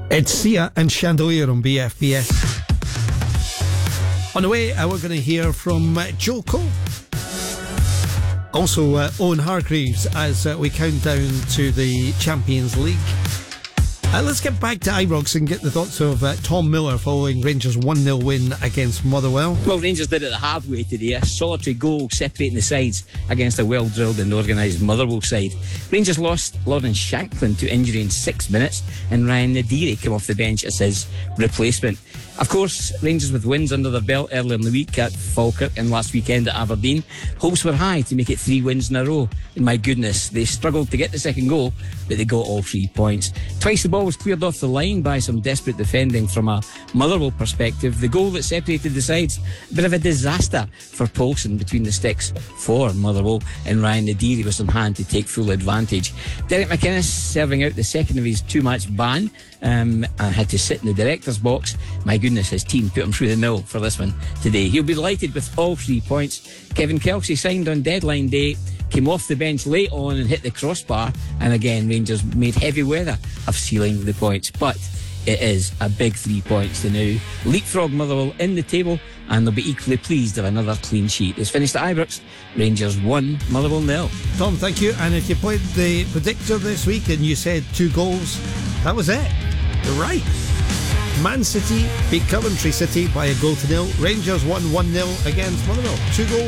It's Sia and Chandelier on BFBS. On the way, we're going to hear from Joe Cole. Also, Owen Hargreaves as we count down to the Champions League. Let's get back to Ibrox and get the thoughts of Tom Miller following Rangers' 1-0 win against Motherwell. Well, Rangers did it the hard way today. A solitary goal separating the sides against a well-drilled and organised Motherwell side. Rangers lost Lawrence Shanklin to injury in 6 minutes, and Ryan Nadiri came off the bench as his replacement. Of course, Rangers with wins under their belt earlier in the week at Falkirk and last weekend at Aberdeen. Hopes were high to make it 3 wins in a row. And my goodness, they struggled to get the second goal, but they got all 3 points. Twice the ball was cleared off the line by some desperate defending from a Motherwell perspective. The goal that separated the sides, a bit of a disaster for Paulson between the sticks for Motherwell, and Ryan Nadiri was on hand to take full advantage. Derek McInnes serving out the second of his 2-match ban and had to sit in the director's box. My goodness, his team put him through the mill for this one today. He'll be delighted with all 3 points. Kevin Kelsey signed on deadline day, came off the bench late on and hit the crossbar, and again Rangers made heavy weather of sealing the points, but it is a big 3 points to now leapfrog Motherwell in the table, and they'll be equally pleased of another clean sheet. It's finished at Ibrox, Rangers 1, Motherwell 0. Tom, thank you. And if you played the predictor this week and you said 2 goals, that was it. You're right. Man City beat Coventry City by 1-0. Rangers won 1-0 against Motherwell. 2 goals.